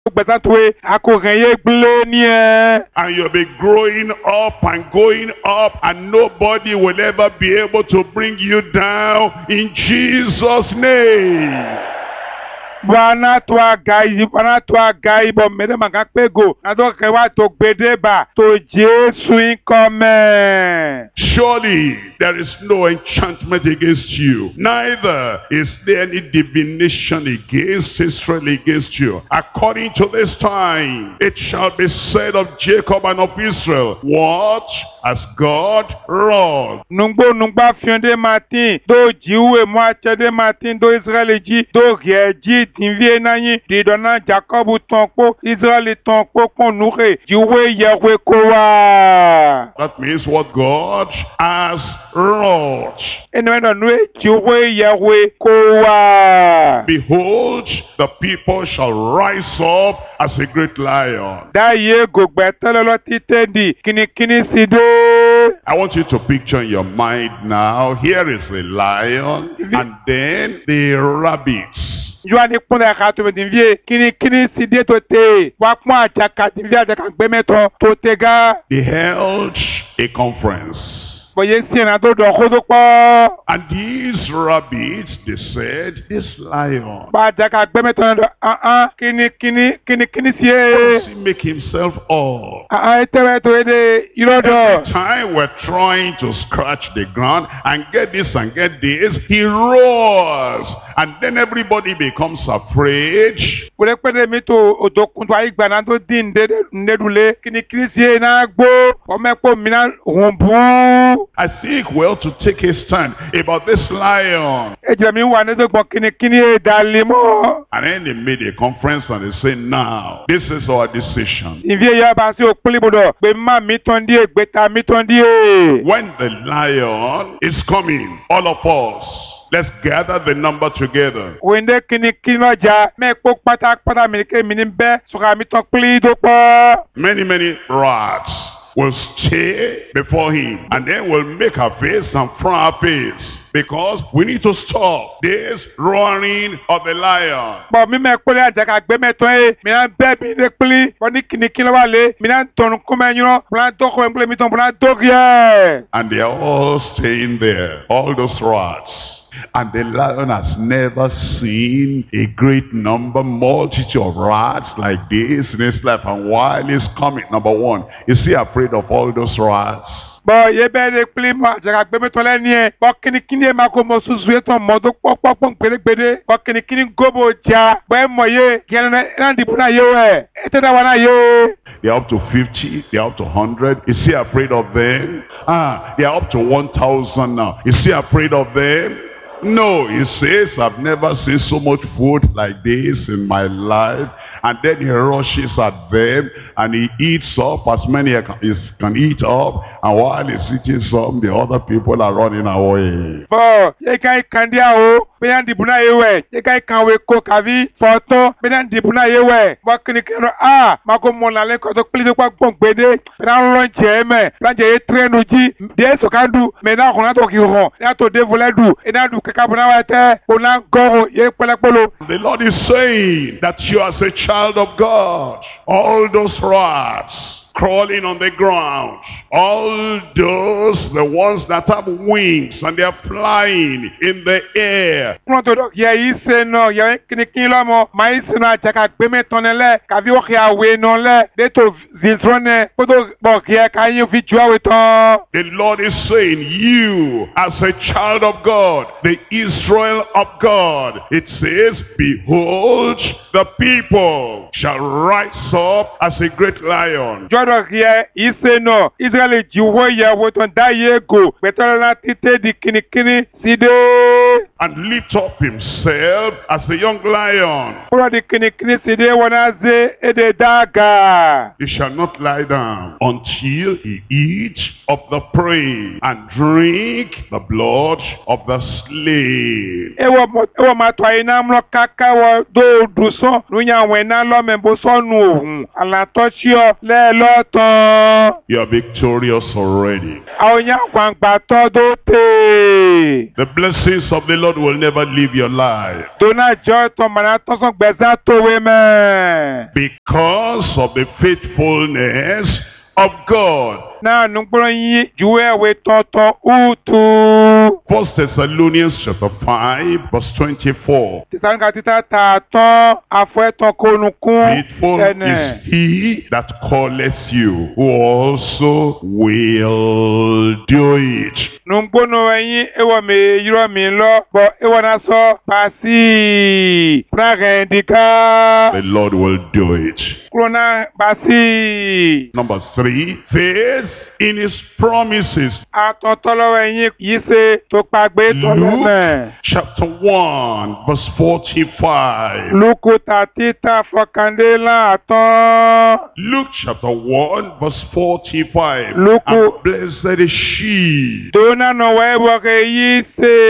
And you'll be growing up and going up, and nobody will ever be able to bring you down in Jesus' name. Bwana twa gai bo mede magakpego ado kewa to gbedeba to Jesu come. Surely there is no enchantment against you, neither is there any divination against Israel against you. According to this time, it shall be said of Jacob and of Israel, what has God wrought? Nungba fiende Martin do jiwe moachede Martin do Israelji do rieji tinvie nanyi di dona Jacob tonko Israel tonko konure jiwe Yahweh kowa. That means what God has wrought. Behold, the people shall rise up as a great lion. I want you to picture in your mind now, here is the lion and then the rabbits. They held a conference. And these rabbits, they said, this lion, how does he make himself up? Every time we're trying to scratch the ground and get this, he roars. And then everybody becomes afraid. I think we ought to take a stand about this lion. And then they made a conference and they said, now, this is our decision. When the lion is coming, all of us, let's gather the number together. Many rats will stay before him, and then we'll make our face and front our face, because we need to stop this roaring of the lion. And they are all staying there, all those rats. And the lion has never seen a great multitude of rats like this in his life. And while he's coming, number one, is he afraid of all those rats? And then they're up to 50, they're up to 100. Is he afraid of them? They're up to 1,000 now. Is he afraid of them? No, he says, I've never seen so much food like this in my life. And then he rushes at them and he eats up as many as he can eat up. And while he's eating some, the other people are running away. The Lord is saying that you as a child of God, all those rats crawling on the ground, all those, the ones that have wings and they are flying in the air. The Lord is saying, you as a child of God, the Israel of God, it says, behold, the people shall rise up as a great lion. And lift up himself as a young lion. He shall not lie down until he eats of the prey and drink the blood of the slain. jọ́ tán. You are victorious already. Àwọn yẹn gbàngbà tán tó tè. The blessings of the Lord will never leave your life. Dona jọ́ tán màná tán sọ gbẹ̀sán tòwe mẹ́. Because of the faithfulness of God. Na nukpɔrɔ yi juwe we tɔntɔn utu. 1 Thessalonians chapter 5 verse 24. Tisanika tita ta tɔn afɔ etɔn konukun Faithful is he that calleth you, who also will do it. Nukpɔnɔ yi ewɔ mi yɔrɔ mi lɔ bɔn ewɔ na sɔ pasi pragendika. The Lord will do it. Kurona pasi. Number 3, faith in his promises. Atɔntɔlɔwɛ yi se to kpagbe tɔlɛmɛ. Luke chapter 1 verse 45. Luku tita fɔkande la atɔn. Luke chapter 1 verse 45. Luke. And blessed is she. Dona no wɛ wɔke yi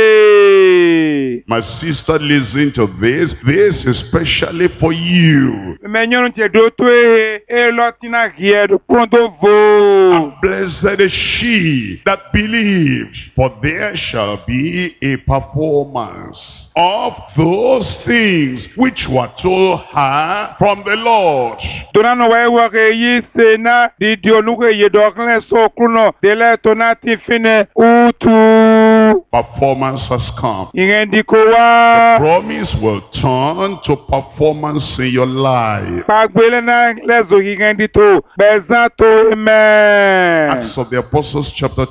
se. My sister, listen to this. This is specially for you. Mɛ nyɔnu tɛ do to ye lɔ tina hiɛ do kpɔntɔ vo. And blessed is she that believed, for there shall be a performance of those things which were told her from the Lord. Dona no wɛ wɔke yi se na didi onuke ye dɔkilɛ so kuno dele tona ti fine utu. Performance has come. Ìrẹ́ndì kò wá. Promise will turn to performance in your life. Pàgbélé náà lẹ́zọ̀ ìrẹ́ndì tó bẹ̀zán tó mẹ́. Acts of the Apostles chapter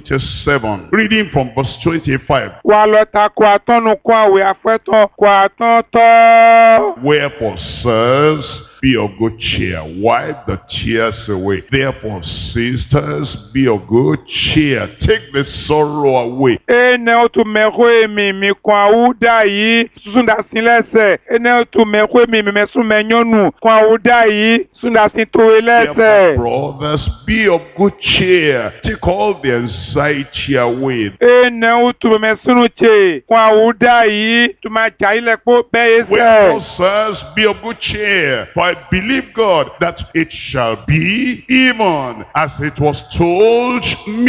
27. Reading from verse 25. Wà lọ takò àtọ́nu kó àwẹ̀ àfẹ́tàn kó àtọ́ tọ́. Wherefore, sirs, be of good cheer. Wipe the tears away. Therefore, sisters, be of good cheer. Take the sorrow away. Ene o tu mẹ́kọ́ èmi mi kan àwùdá yìí súnda sí lẹ́sẹ̀. Ene o tu mẹ́kọ́ èmi mi mẹ́sùn mẹ́nyọ́nù kan àwùdá yìí súnda sí towe Therefore, lẹ́sẹ̀. brothers, be of good cheer. Take all the anxiety away. Ene o tu mẹ́sùn tse kan àwùdá yìí tu ma jà ilẹ̀ kó bẹ́ẹ̀ Wherefore, sẹ̀. sirs, be of good cheer. For I believe God that it shall be even as it was told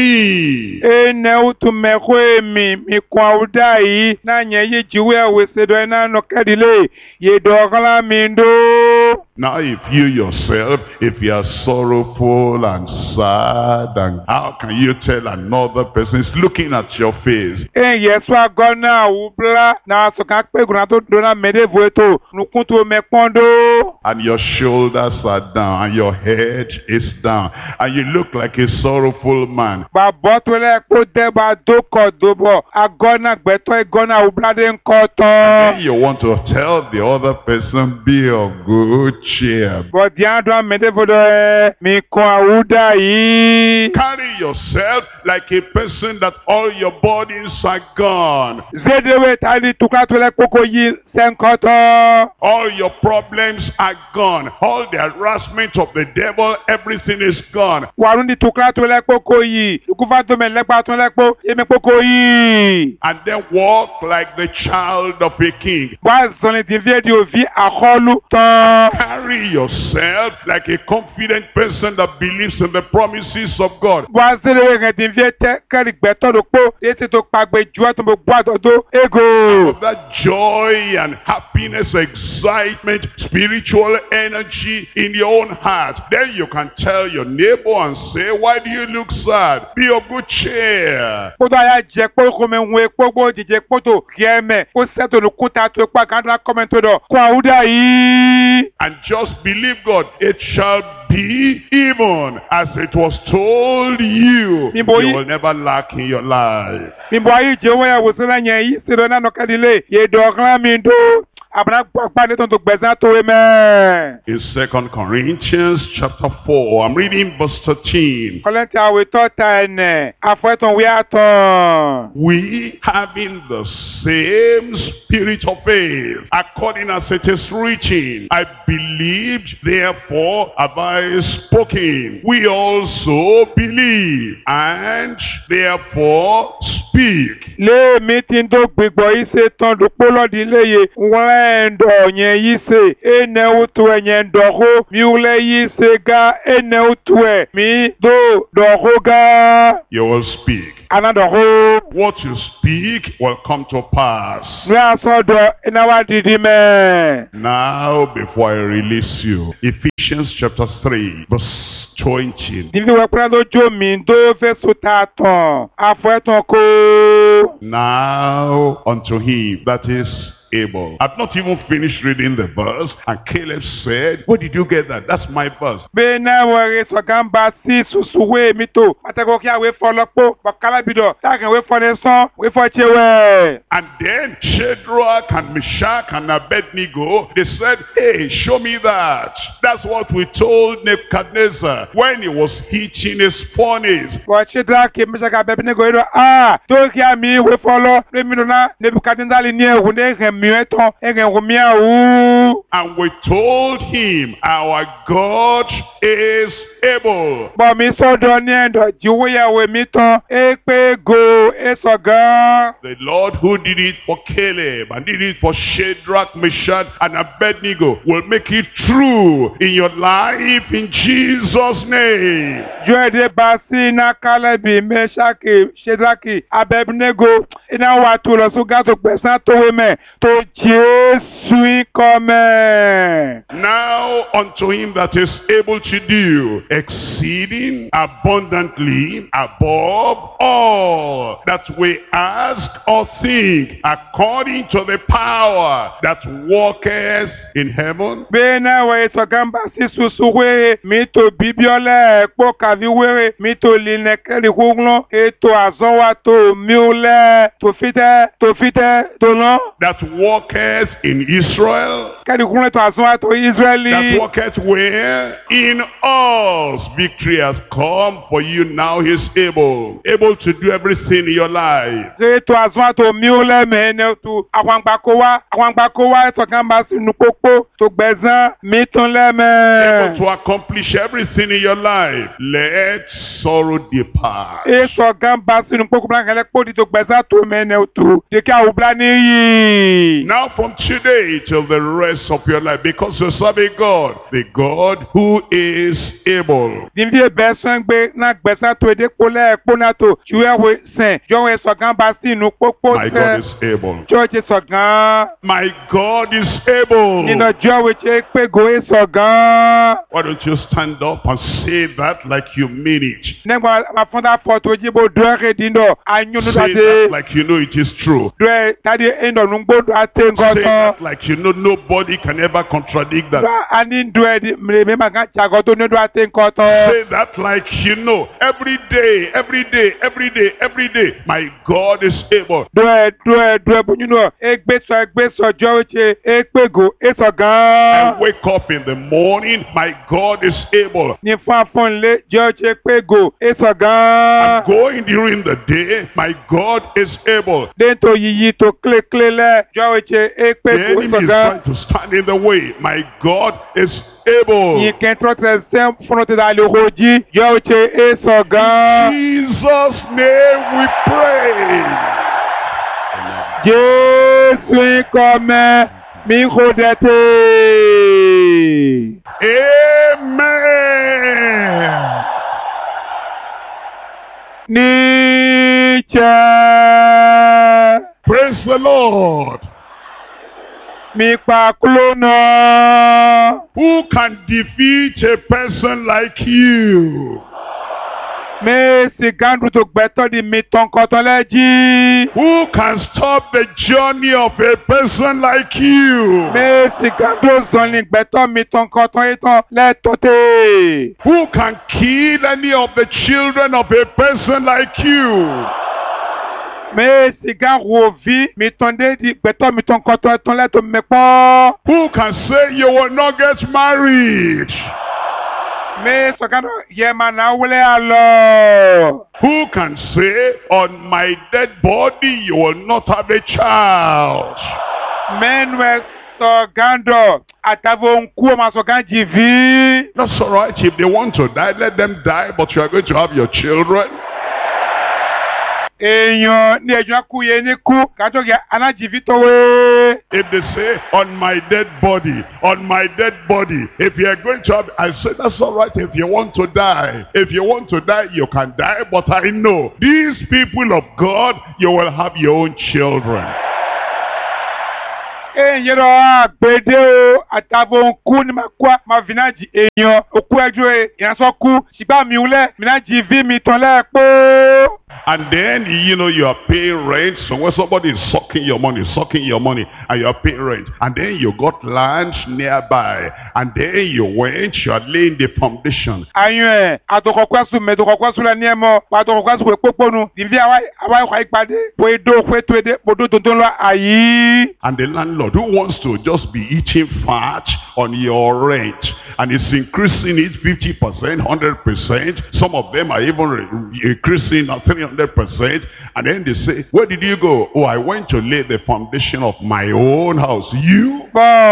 me. Ene o tu mẹ́kọ́ èmi mi kan àwùdá yìí náà yẹn yé jiwé àwẹ̀sẹ̀ dọ̀ ẹ̀ náà nọ kẹ́dílé yé dọ̀ọ́kọ́lá mi dó. Now, if you yourself, if you are sorrowful and sad, and how can you tell another person is looking at your face? Yesu agona ubla na soka peguna to dona medevo eto nukuntu mekpondo. And your shoulders are down, and your head is down, and you look like a sorrowful man. Ba botwele ko deba doko dobo agona gbeto egona ubla de nkoto. And you want to tell the other person, be of good cheer. But diandwa medevo do mi ko auda yi. Carry yourself like a person that all your bodies are gone. Zedewe tali tukatwele koko yi senkoto. All your problems are gone. All the harassment of the devil, everything is gone. Warundi tukatwele koko yi. Ukufato me lekpa to lekpo eme koko yi. And then walk like the child of a king. Wa zoni divie di ovi akolu tan. Carry yourself like a confident person that believes in the promises of God. Wa zedewe gen divie te kari gbeto do po ese to pagbe juwa to mo gbo adodo ego. Of that joy and happiness, excitement, spiritual energy in your own heart. Then you can tell your neighbor and say, why do you look sad? Be of good cheer. Kodo aya je po ko me nwe popo dije poto kieme ko seto lu kuta to pa kan na comment do ko awuda yi. And just believe God. It shall be even as it was told you. You will never lack in your life. Mimbo ayi je wo ya wo se na yen yi se do na no kadile ye do kan mi do. Abana pa ne ton to gbezan to we me. In 2 Corinthians chapter 4, I'm reading verse 13. Kolentia we to ta ene afeton we aton. We having the same spirit of faith, according as it is written, I believed, therefore have I spoken. We also believe, and therefore speak. Le meeting do gbigbo ise ton do polodi leye wendo yen yise ene utu enyen doho mi ule yise ga ene utu mi do doho ga. You will speak. Anadoho. What you speak will come to pass. Now, before I release you, Ephesians chapter 3, verse 20. Now unto him that is able. I've not even finished reading the verse, and Caleb said, where did you get that? That's my verse. And then Shadrach and Meshach and Abednego, they said, hey, show me that. That's what we told Nebuchadnezzar when he was heating his furnace. And we told him, our God is able. The Lord who did it for Caleb and did it for Shadrach, Meshach, and Abednego will make it true in your life in Jesus' name. Now unto him that is able to do exceeding abundantly above all that we ask or think, according to the power that worketh in heaven. That worketh in Israel. That worketh where? In us. Victory has come for you now. He's able to do everything in your life. Able to accomplish everything in your life. Let sorrow depart. Now from today till the rest of your life, because you serve a God, the God who is able. My God is able. My God is able. Why don't you stand up and say that like you mean it? Say that like you know it is true. Say that like you know nobody can ever contradict that. Say that like you know every day, my God is able. I wake up in the morning, my God is able. I'm going during the day, my God is able. The enemy is trying to stand in the way, my God is able. In Jesus' name we pray. Amen. Praise the Lord. Who can defeat a person like you? Who can stop the journey of a person like you? Who can kill any of the children of a person like you? Who can say you will not get married? Who can say on my dead body you will not have a child? That's all right. If they want to die, let them die, but you are going to have your children. èèyàn ní ẹjọ́ kú yẹ ní kú kájọ́ kí anájìfí tó wé. If they say, on my dead body, if you are going to have, I say, that's all right if you want to die. If you want to die, you can die, but I know, these people of God, you will have your own children. Èèyàn lọ àgbèdè o àtàbò nkú ni ma vinaji èèyàn òkú ẹjọ́ ìyànsọ́ kú ṣùgbọ́n mi wúlẹ̀ vinaji vi mi tán lẹ́ẹ̀pọ̀. And then, you know, you are paying rent. So when somebody is sucking your money, and you are paying rent. And then you got land nearby. And then you went, you are laying the foundation. Ayun atokokwasu metokokwasu la niemo, atokokwasu we poponu, divi awai kwa ikpade, poedo, poetwede, podo tontonlo ayi. And the landlord who wants to just be eating fat on your rent, and is increasing it 50%, 100%. Some of them are even increasing 300%. And then they say, where did you go? Oh, I went to lay the foundation of my own house. You?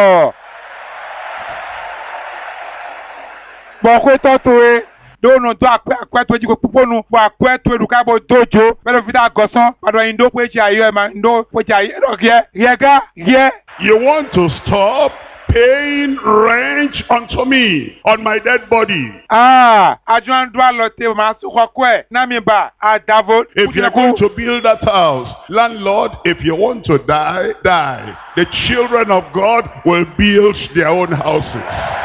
Dono to akwe to jigo puponu bo akwe to eduka bo dojo pelo vida gosan pado indo pechi ayo ma indo pechi ayo ye. You want to stop paying rent unto me on my dead body. Ajuan dwa lote ma su kokwe na mi ba adavo. If you are going to build that house, landlord, if you want to die, die. The children of God will build their own houses.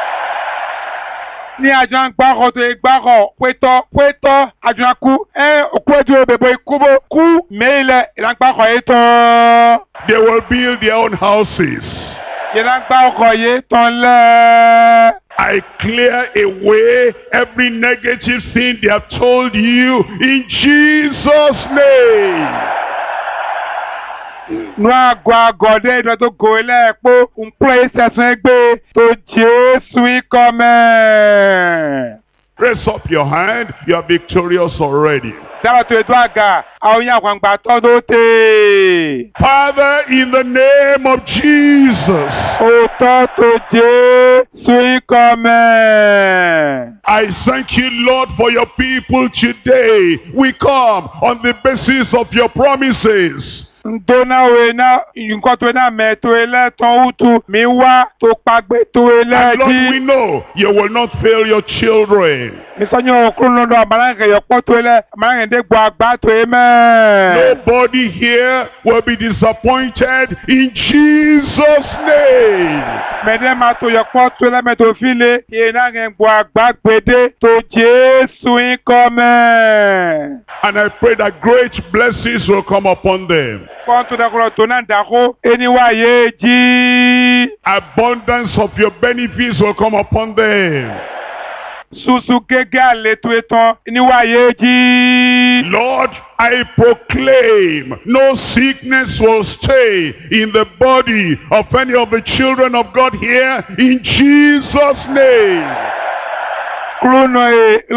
Ni ajuan gbaro to gbaro pweto ajuan ku oku ejo bebo ikubo ku meile ilan gbaro eton. They will build their own houses. I clear away every negative thing they have told you in Jesus' name. No agode no to go ele po place egbe to Jesu come. Raise up your hand, you are victorious already. Father, in the name of Jesus, I thank you, Lord, for your people today. We come on the basis of your promises. And Lord, we know you will not fail your children. Nobody here will be disappointed in Jesus' name. And I pray that great blessings will come upon them. Abundance of your benefits will come upon them. Lord, I proclaim no sickness will stay in the body of any of the children of God here in Jesus' name. Sunday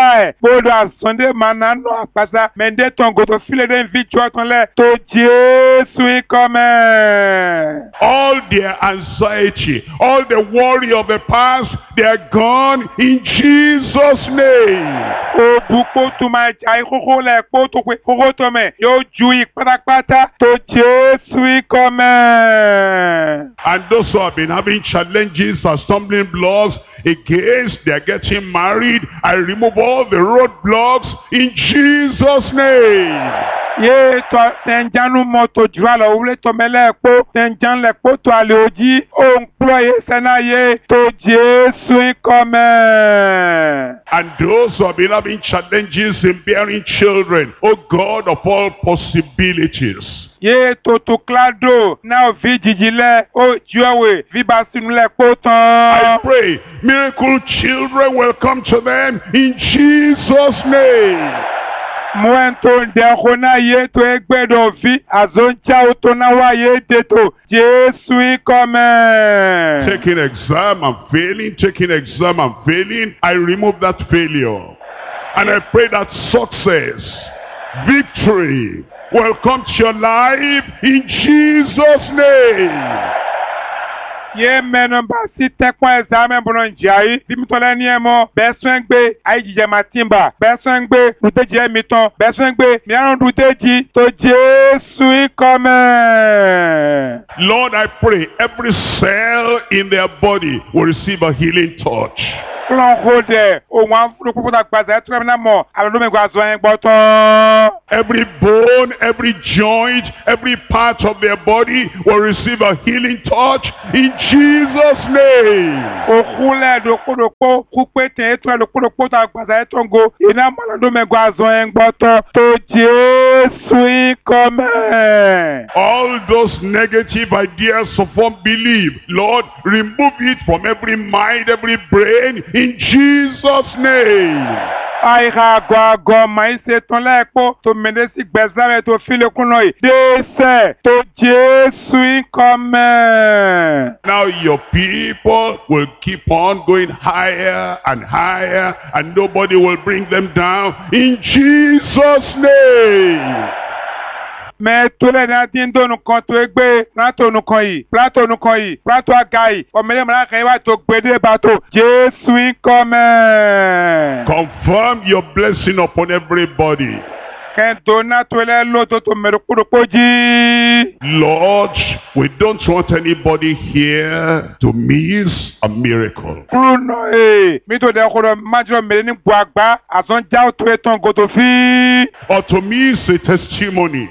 manano apasa mende tongo to file den victoire tonle to Jesu come. All their anxiety, all the worry of the past, they are gone in Jesus' name. O buko to my jai koko le po to kwe koko to me yo jui patakpata to Jesu come. And those who have been having challenges or stumbling blocks against their getting married, I remove all the roadblocks in Jesus' name. Ye to tenjanu moto jwala ule to mele po tenjan le po to aleoji o employe senaye to Jesu come. And those who have been having challenges in bearing children, oh God of all possibilities, Ye to clado now vigile o juwe vibasinule potan. I pray miracle children will come to them in Jesus' name. Mwento ndekona ye to egbedo vi azoncha otonawa ye deto Jesu come. Taking exam and failing, I remove that failure. And I pray that success, victory will come to your life in Jesus' name. Ye menon ba si tekwa examen bonon jai. Dimitole ni emo. Beswengbe. Ayi jije matimba. Beswengbe. Ruteji miton. Beswengbe. Mianon ruteji. To Jesu ikome. Lord, I pray every cell in their body will receive a healing touch. Every bone, every joint, every part of their body will receive a healing touch in Jesus' name. All those negative ideas of unbelief, Lord, remove it from every mind, every brain, in Jesus' name. Aïra go maïse ton lepo to menesi gbezare to file kunoi dese to Jesu come. Now your people will keep on going higher and higher, and nobody will bring them down in Jesus' name. Mais tous les natins nous compte egbe plateau nous koi plateau agai o mele mala kai wa to gbede bateau Jésus comme confirm your blessing upon everybody. Lord, we don't want anybody here to miss a miracle. Or to miss a testimony.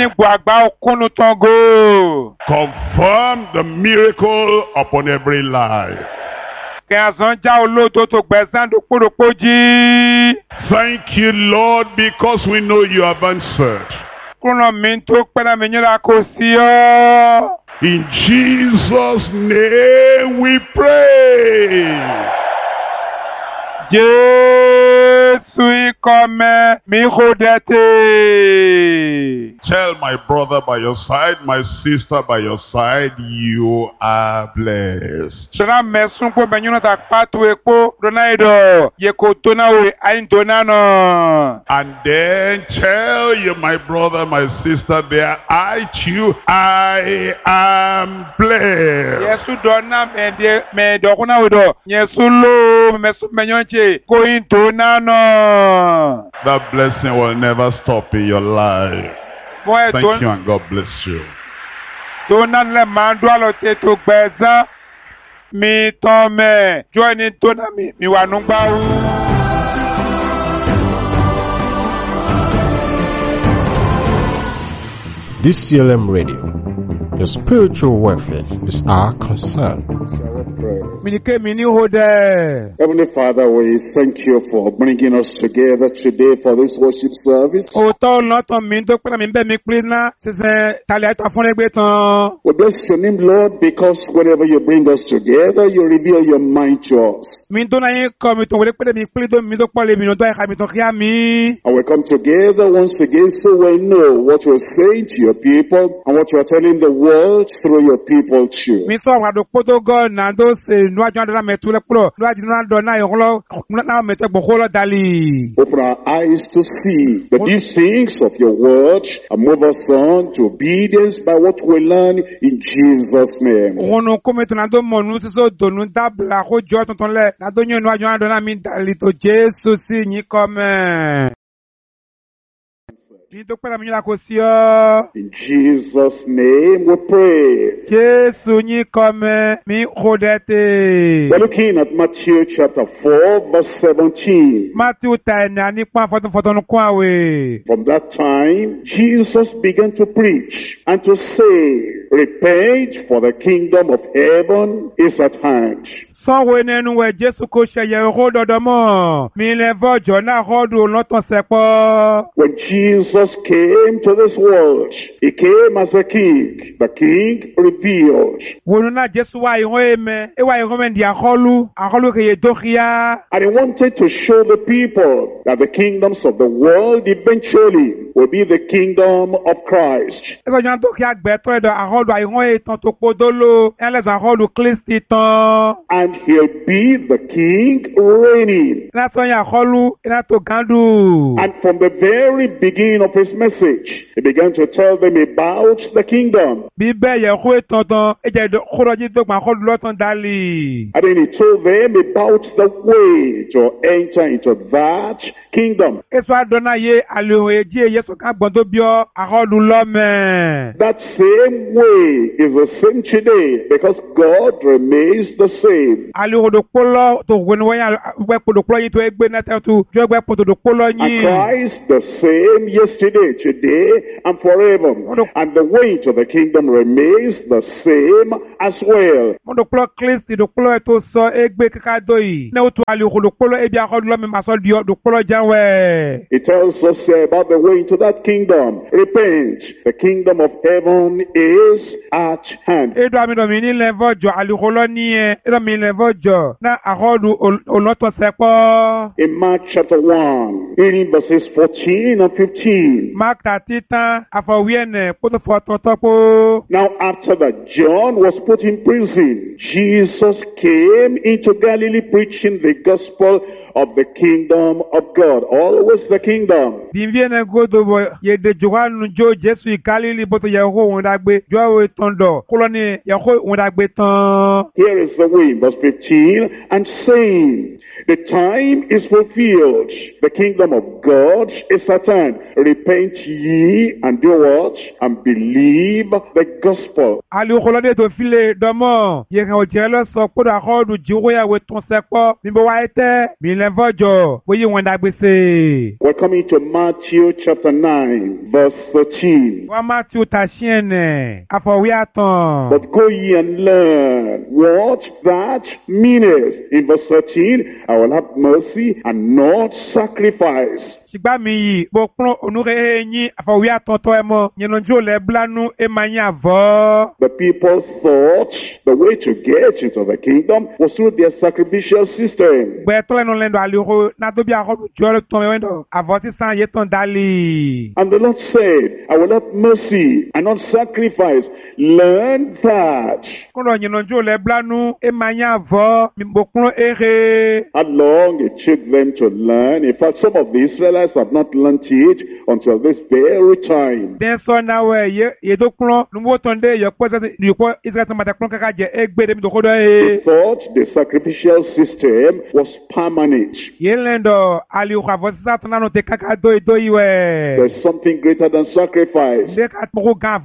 Confirm the miracle upon every life. Thank you, Lord, because we know you have answered. In Jesus' name we pray. Tell my brother by your side, my sister by your side, you are blessed. And then tell you, my brother, my sister, there, I too, I am blessed. That blessing will never stop in your life. Thank you and God bless you. DCLM Radio. Your spiritual welfare is our concern. Heavenly Father, we thank you for bringing us together today for this worship service. We bless your name, Lord, because whenever you bring us together, you reveal your mind to us. And we come together once again so we know what you're saying to your people and what you're telling the world through your people too. Open our eyes to see the deep things of your word and move us on to obedience by what we learn in Jesus' name. In Jesus' name we pray. We're looking at Matthew chapter 4 verse 17. From that time, Jesus began to preach and to say, repent, for the kingdom of heaven is at hand. When Jesus came to this world, he came as a king. The king revealed. And he wanted to show the people that the kingdoms of the world eventually will be the kingdom of Christ. Ẹgbẹ́ ìjọba tó kí agbẹ̀tọ́ ẹ̀dọ̀ àhọ́lù àìhán ètò tó podolo ẹlẹ́sìn àhọ́lù Kristi tán. And he'll be the king reigning. Iná tó yẹ àhọ́lù iná tó gàdú. And from the very beginning of his message, he began to tell them about the kingdom. Bí bẹ́ẹ̀ yẹ kó ètò tán, ẹ̀jẹ̀ ìdókòròjì tó gbà àhọ́lù lọ́tàn dálì. And then he told them about the way to enter into that kingdom. Èso àdọ́nà yé àlùhò èjì èyẹ sọ̀ká gbọ́n tó bí ọ àhọ́lù lọ́mẹ̀. That same way is the same today because God remains the same. Àlùhò dòkpólọ́ tó wọ́n ni wọ́n yà wẹ́pọ̀ dòkpólọ́ yìí tó ẹgbẹ́ náà tẹ́ tó jọ ẹgbẹ́ pọ̀ dòkpólọ́ And yìí. Christ the same yesterday, today, and forever. And the way to the kingdom remains the same as well. Mo dòkpólọ́ Kristi dòkpólọ́ tó sọ ẹgbẹ́ kíkà dó yìí. Ní o tó àlùhò dòkpólọ́ ebi àhọ́lù lọ́mẹ̀ màá sọ diọ dòkpólọ́ jáwẹ́. It tells us about the way into that kingdom. Repent. The kingdom of heaven is at hand. Edo amidomi ni levọjọ alukolo ni ẹ edo mi levọjọ na ahọdu olọtọsẹpọ. In Mark chapter 1, reading verses 14 and 15. Mark titan afọwiẹnẹ kótó fọtọtọpọ. Now after that John was put in prison, Jesus came into Galilee preaching the gospel of the kingdom of God. Always the kingdom. Bíbíẹnẹ godo bọ yèdè Jòhánù jó Jésù ìkálílì bó tó yẹ kó òun dàgbé jọ́wọ́ tọ̀ndọ̀ kúlọ́ ni yẹ kó òun dàgbé tán. Here is the way, verse 15, and saying, the time is fulfilled, the kingdom of God is at hand. Repent ye and do what? And believe the gospel. Alukọlọ́dẹ tó file dọ́mọ̀ yẹ̀kẹ́ òjẹ́ lọ sọ kó dà kọ́ọ̀dù jíwóyàwó tún sẹ́pọ̀ níbo wáyé tẹ́ mi lẹ́fọ́jọ́ bóyá wọn dàgbé se. We're coming to Matthew chapter 9, verse 13. Wọ́n Matthew tàṣíẹ̀nẹ̀ àfọ̀wé àtàn. But go ye and learn what that meaneth. In verse 13, I will have mercy and not sacrifice. Ṣìgbà mi yìí, bó kún onúre ẹ̀yìn àfọ̀wé àtọ̀tọ̀ ẹ̀ mọ́, yẹnujó lẹ̀ blánú ẹ̀ máa yín àvọ́. The people thought the way to get into the kingdom was through their sacrificial system. Gbẹ̀tọ́ ẹnu lẹ́nu àlehó nàdóbi àkọ́dù jọ́ tán ẹ̀wẹ̀ndọ̀ àvọ́ sísan yé tán dálì. And the Lord said, I will have mercy and not sacrifice. Learn that. Kúrò yẹnujó lẹ̀ blánú ẹ̀ máa yín àvọ́, bó kún èrè. How long it took them to learn. In fact, some of the Israelites have not learned it until this very time. Den so na we ye do kron nuwo tonde ye po Israel ta mata kron kaka je egbe mi do kodo They thought the sacrificial system was permanent. ye lendo ali ko avisa tona no te kaka do iwe There's something greater than sacrifice. de ka to gan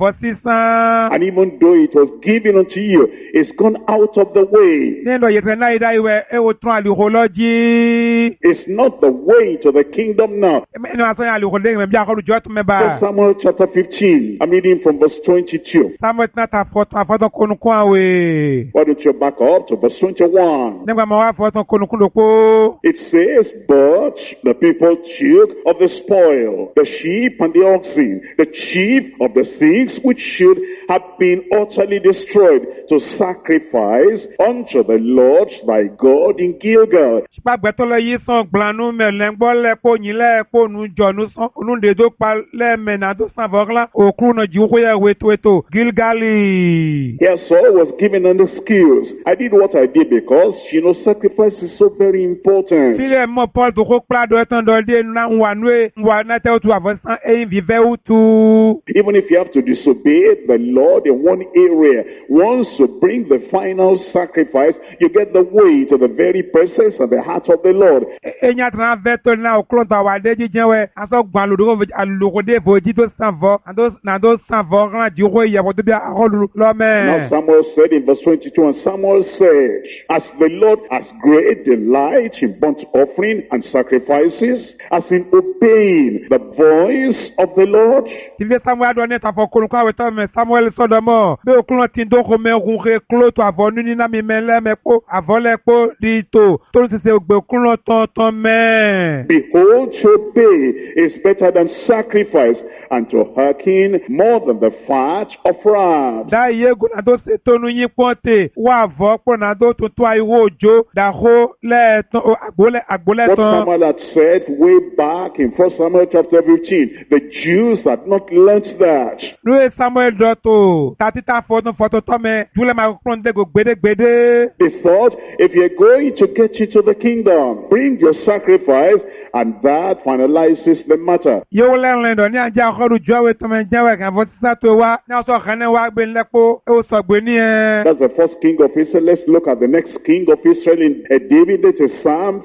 avisa And even though it was given unto you, it's gone out of the way. lendo ye tena ida iwe e o tron ali ko loji It's not the way to the kingdom now. me no asan ali ko de me bia ko jo to me ba Samuel chapter 15. I'm reading from verse 22. Samuel na ta foto konu ko awe Why don't you back up to verse 21? nemba ma wa foto konu do ko It says, but the people took of the spoil, the sheep and the oxen, the chief of the things which should have been utterly destroyed, to sacrifice unto the Lord thy God in Gilgal. Gbàgbẹ́tọ́ lọ yí sàn gblanu mẹ́lẹ̀ ń gbọ́ lẹ́pọ̀ yín lẹ́pọ̀ nu jọ̀nu sàn onúndé tó pa lẹ́mẹ̀nà tó sàn fọ́kànlá òkú náà jí wóyà wétò Gilgali. Here Saul was given an excuse. I did what I did because, sacrifice is so very important. Fílẹ̀ mọ́ Paul tó kó kpladọ̀ ẹ̀tàn dọ̀dé náà ń wà nú ẹ̀ ń wà náà tẹ́ tu àfọ̀sán ẹ̀yìn fífẹ́ wù tú. Even if you have to disobey the Lord in one area, once you bring the final sacrifice, you get the way to the very presence and the heart of the Lord. Ẹ̀yìn àtàná vẹ́tọ̀ náà òkúrò tó àwọn adé jíjẹ́ wẹ̀ aṣọ gbọ́n àlùkòdé fòjì tó sàn fọ́ nàdó sàn fọ́ kàn jí wó ìyàwó tó bí àkọlù lọ́mẹ́. Now Samuel said in verse 22, and Samuel said, as the Lord has great delight in burnt offering and sacrifices, as in obeying the voice of the Lord. Tìlẹ̀ Samuel adọ́ ní ìtàfọ̀ kólukọ́ àwẹ̀ tó mẹ́ Samuel sọ́dọ̀mọ́ bí òkúrò tí ń dókò mẹ́rùn rẹ̀ kúrò tó àfọ̀ nínú iná mi mẹ́lẹ́mẹ́pọ̀ àfọ̀lẹ́pọ̀ di tò tó ń ṣiṣẹ́ ògbè kúrò tán mẹ́. Behold, to obey is better than sacrifice, and to hearken more than the fat of rams. Da yego na do se tonu yin ponte wa vo po na do tuntun aiwo ojo da ho le ton agbole What ton. Samuel had said way back in 1 Samuel chapter 15, the Jews had not learnt that. Louis Samuel Dotto, tatita photo tome, Jule Macron de go gbede. They thought, if you're going to get into the kingdom, bring your sacrifice, and that finalizes the matter. Yo lendo ni anja khoru jowe tome jawe kan vo sa to wa, na so khane wa gbe lepo, e o so gbe ni e. That's the first king of Israel. Let's look at the next king of Israel in David. It is Psalm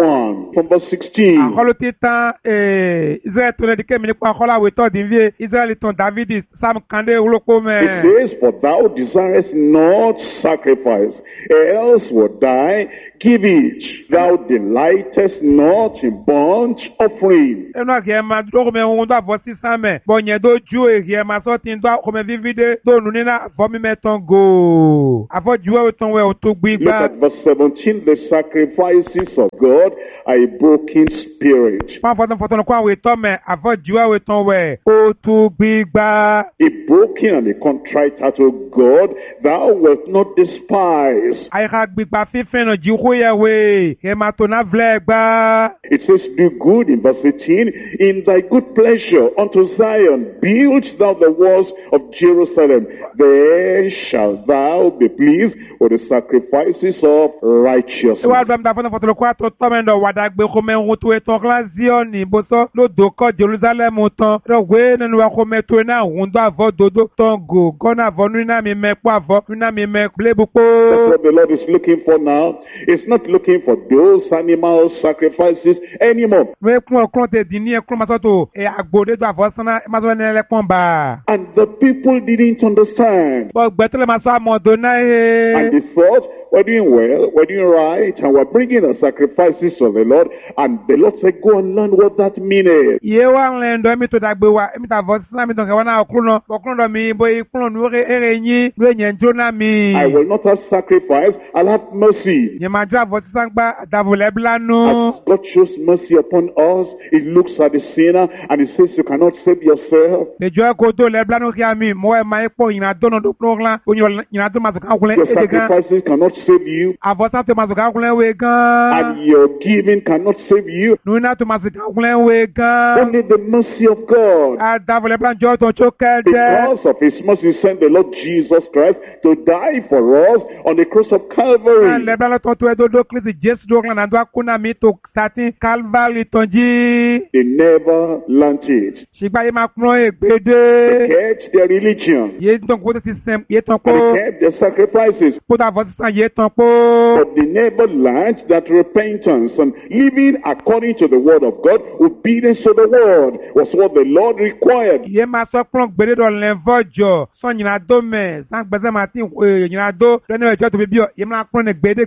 51 from verse 16. Akholo titan Israel to de kemi ni pa khola we to din vie, Israel ton David Sam kande uloko me. It says, for thou desirest not sacrifice, else would I give it. Thou delightest not in burnt offering. Eno ke ma do me won do vo 600 me, bo yen do ju e ke ma so tin do ko me vivide do nu ni na vo mi meton go. Afo juwe ton we o to Look gbigba. at verse 17. The sacrifices of God are a broken spirit. Pa foton ko we to me, afo juwe we ton we o to gbigba. A broken and a contrite heart, O God, thou wilt not despise. Ai ha gbigba fifin no ji ko ye we, ke ma to na vlegba. It says, do good in verse 18. In thy good pleasure unto Zion, build thou the walls of Jerusalem. Then shalt thou be pleased with the sacrifices of righteousness. Wa do da foton ko to me do wada gbe ko me hun to e ton kla Zion ni bo so lo do ko Jerusalem ton. Do we nenu wa ko me to na hun do avo dodo ton go. Gona avo nu na mi me po avo, nu na mi me blebu po. That's what the Lord is looking for now. It's not looking for those animal sacrifices anymore. We kun te di ni e kun ma so to e agbode do avo sana ma so ne le pon ba. And the people didn't understand. Bo gbetele ma so mo do na And e. they thought, we're doing well, we're doing right, and we're bringing the sacrifices of the Lord. And the Lord said, go and learn what that means. Ye wa nlendo mi to da gbe wa mi ta vo sana mi ton ke wa na okun do mi bo ikun nu ere yin lu enyen jona mi. I will not have sacrifice, I'll have mercy. Ye ma ja vo sangba da vo le blanu. As God shows mercy upon us, He looks at the sinner and He says, you cannot save yourself. Le jo ko to le blanu ki ami mo e ma ipo yin do no do program o yin do ma so kan kunle Your e gan. sacrifices cannot save you, Avosa to ma so kan kunle we gan. and your giving cannot save you. Nu na to ma so kan kunle we gan. Only the mercy of God. A da vo le plan jo to choke de. Because of His mercy, He sent the Lord Jesus Christ to die for us on the cross of Calvary. Le blanu to e do Christ Jesus do kan na do akuna mi to satin Calvary tonji. They never learnt it. Sigba ye ma kun e They gbede. kept their religion, Ye ton ko system ye ton and ko. they kept their sacrifices. Po da vo san ye ton po. But they never learned that repentance and living according to the word of God, obedience to the word, was what the Lord required. Ye ma so plon gbede do len vojo so nyina do me san gbeze ma tin nyina do lenu ejo to bi o ye ma plon ne gbede.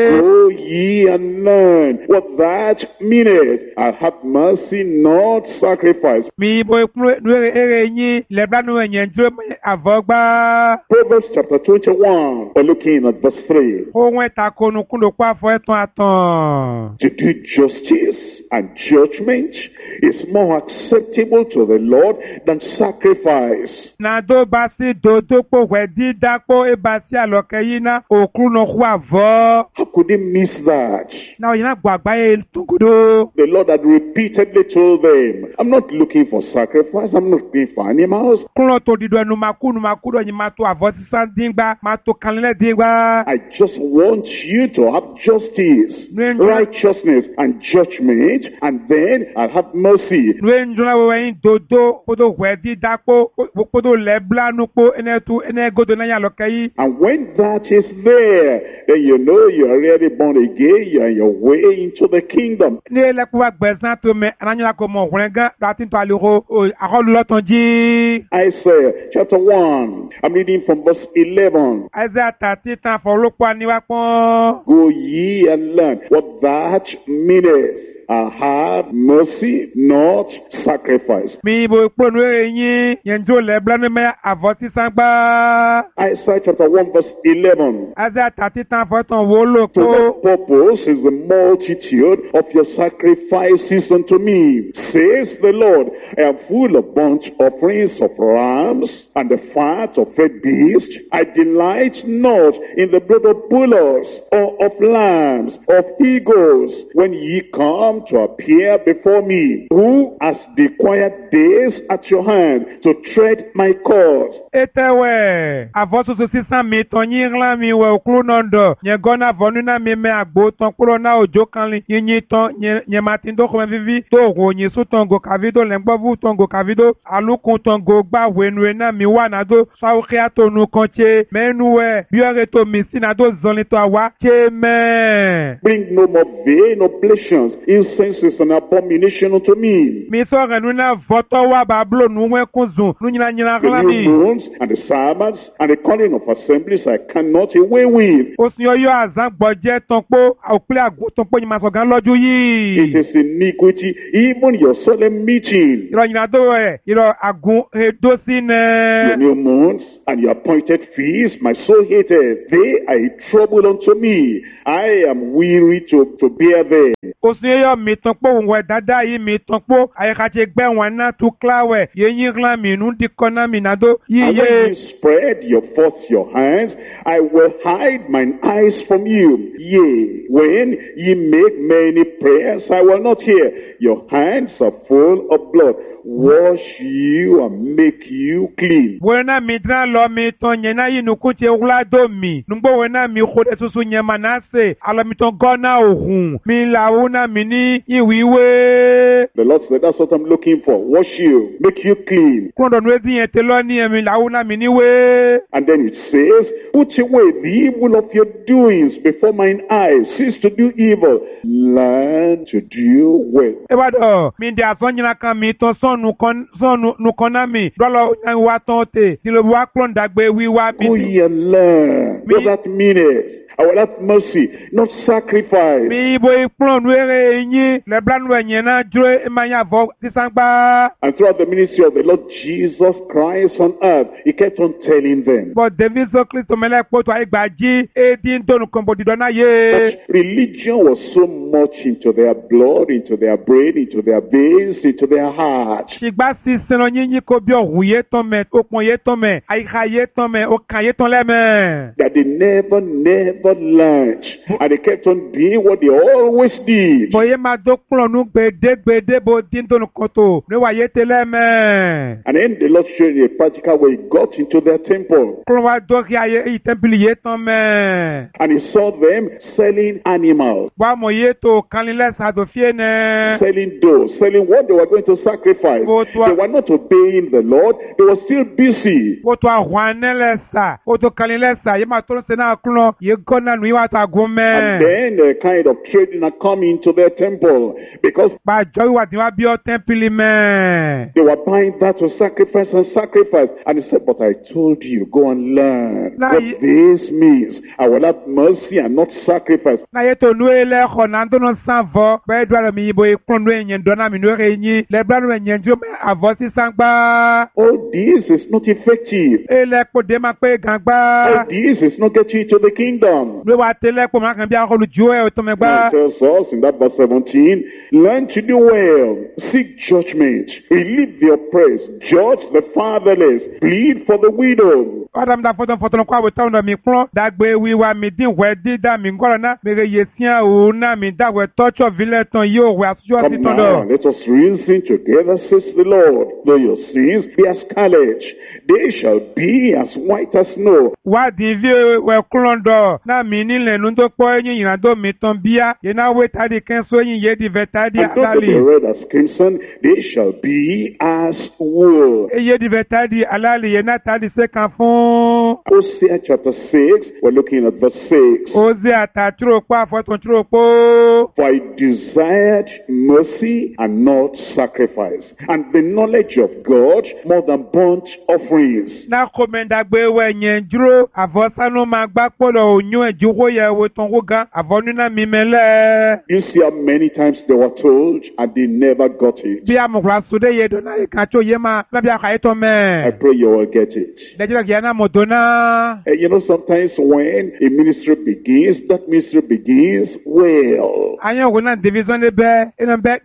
Go ye and learn what that meaneth. I have mercy, not sacrifice. Mi bo nu ere yin le bla nu enyen dro avogba Proverbs chapter 21, we're looking at verse 3. ohun ta konu kun do pa fo etan atan. To do justice and judgment is more acceptable to the Lord than sacrifice. Na do ba si do po we di dapo e ba si aloke yin na okun no ku avo. How could they miss that? Na yin gbo agbaye tungudo. The Lord had repeatedly told them, I'm not looking for sacrifice, I'm not looking for animals. Kun to dido enu makunu makudo yin ma to avo sisan dingba ma to kanle dingba. I just want you to have justice, righteousness, and judgment, and then I'll have mercy. Luen jona we yin dodo podo we di dapo podo le blanu po enetu enegodo na ya lokai. And when that is there, then you know you're already born again, you're on your way into the kingdom. Ni le ku wa gbezan to me ananya ko mo hunga latin to aliro akolu lotonji. Isaiah chapter 1, I'm reading from verse 11. Isaiah 30 tan for lopo ani wa pon. Go ye and learn what that meaneth. I have mercy, not sacrifice. Mi bo ikponu yin yenjo le blanu me avoti sangba. Isaiah chapter 1 verse 11. Aza tatitan foton wo lo To ko. that purpose is the multitude of your sacrifices unto me, says the Lord. I am full of burnt offerings of rams and the fat of red beasts. I delight not in the blood of bullocks or of lambs, of eagles, when ye come to appear before me. Who has the quiet days at your hand to tread my cause? Etewe, avotu so sisan mi ton yin ran mi we okru nondo. Nye gona vonu na mi me agbo ton kuro na ojo kanlin. Yin ton nye matin do ko vivi to go yin so ton go kavido lengbovu ton go kavido alukun ton go gba wenwe na mi wa na do sauke atonu konche menuwe biore to mi sinado zonle to awa cheme. Bring no more vain oblations, incenses and abomination unto me. Mi so renu na voto wa bablo nu wen kunzun nu nyina nyina The new glami. moons and the Sabbaths and the calling of assemblies I cannot away with. Osinyoyo azan gboje tonpo okule agun tonpo nyima so gan loju It yi. is iniquity, even your solemn meeting. Iro nyina do iro agun edo Your sine. new moons and your appointed feasts, my soul hated. They are a trouble unto me. I am weary to bear them. Osinyoyo mi tonpo unwe dada yi mi tonpo ayekache gbe won na tu klawe yin glan mi nu di kona mi nado yi And when ye. you spread forth your hands, I will hide mine eyes from you. Yea, when ye make many prayers, I will not hear. Your hands are full of blood. Wash you and make you clean. Wena mi dra lo mi ton nyena yi nu kuche wla do mi. Numbo wena mi khode susu nyema nase ala mi ton gona ohun. Mi la una mi ni iwiwe. The Lord said, that's what I'm looking for. Wash you, make you clean. Kondo nwezi yente lo ni mi la una mi ni we. And then it says, put away the evil of your doings before mine eyes. Cease to do evil. Learn to do well. Ewado mi de ason nyina kan mi ton son nu kon na mi. Dolo wa ton te. Ti lo wa klon dagbe wi wa Go mi. ye and learn. What that meaneth. I will have mercy, not sacrifice. Mi bo iplon were yin le blan we nyena jure emanya vo tisangba. And throughout the ministry of the Lord Jesus Christ on earth, he kept on telling them But David so Christ mele poto aigbaji edin donu kombo didona ye. that religion was so much into their blood, into their brain, into their veins, into their heart. Igba si seno yin ko bi ohun ye ton me, okun ye ton me, aika ye ton me, okan ye ton leme. That they never learned. And they kept on doing what they always did. Boye ma do klonu gbede bo din donu koto. Ne wa ye te leme. And then the Lord showed you a practical way. He got into their temple. Klon wa do ri aye i temple ye ton me. And he saw them selling animals, Wa mo ye to kanile sa do fie ne. selling dough, selling what they were going to sacrifice. They were not obeying the Lord. They were still busy. Oto ahwanele sa, oto kanile sa, ye ma to se na klon ye gona nu wa ta And gome. then a kind of trading had come into their temple because Ba joy wa di wa bi o temple me. they were buying that to sacrifice and sacrifice. And he said, but I told you, go and learn Now what you- this means. I will have mercy and not sacrifice. Na ye to nu ele ko na ndo no sanvo, be do ala mi bo e klon nu enyen do na mi nu re yin, le bla nu enyen jo me avo si sangba. All this is not effective. Ele po de ma pe All gangba. this is not getting you to the kingdom. Nu wa tele po ma kan bi a ko lu ju e o to me It gba. tells us in that verse 17, learn to do well, seek judgment, relieve the oppressed, judge the fatherless, plead for the widow. Adam da foton kwa we town mi klon, dagbe wi wa mi din we di da mi ngoro na, me re ye sian o na mi da we touch of village ton yo we asujo si Come ton now, do. let us reason together, says the Lord. Though your sins be as scarlet, they shall be as white as snow. Wa di vi we klon do, na mi ni le nu to po yin yin do mi ton bia, ye na we ta di ken so yin ye di vetadi And though they be alali. red as crimson, they shall be as wool. E ye di vetadi alali ye na ta di se kan fun. Hosea chapter 6, we're looking at verse 6. Oze ataturo pa foton turo po. For I desired mercy and not sacrifice, and the knowledge of God more than burnt offerings. Na komenda gbe we yen duro, avosanu ma gba polo onyo nyue jiwo ye wo ton wo ga avonu na mi mele. You see how many times they were told and they never got it. Bi amukla sude ye do na e kan cho ye ma na bi aka eto me. I pray you will get it. Dejira ge na modona. And you know, sometimes when a ministry begins, that ministry begins well. Ayan wo na division le be ina be